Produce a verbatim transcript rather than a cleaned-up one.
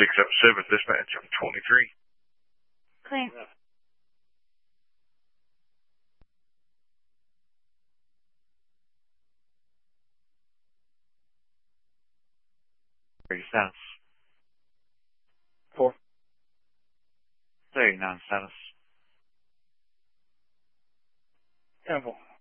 six seven seven, dispatch, I'm twenty-three. Clear. Your status. Four. thirty-nine status. Temple.